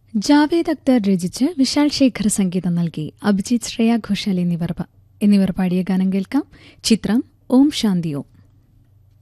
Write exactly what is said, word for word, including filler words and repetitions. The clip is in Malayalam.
ജാവേദ് അക്തർ രചിച്ച് വിശാൽ ശേഖർ സംഗീതം നൽകി അഭിജിത്ത്, ശ്രേയ ഘോഷാൽ എന്നിവർ എന്നിവർ പാടിയ ഗാനം കേൾക്കാം. ചിത്രം ഓം ശാന്തി ഓം.